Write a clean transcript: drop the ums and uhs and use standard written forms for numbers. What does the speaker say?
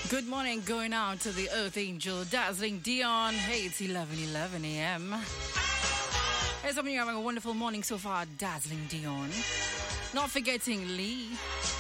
Good morning, going out to the Earth Angel, Dazzling Dion. Hey, it's 11:11 a.m. Hey, some of you are having a wonderful morning so far, Dazzling Dion. Not forgetting Lee.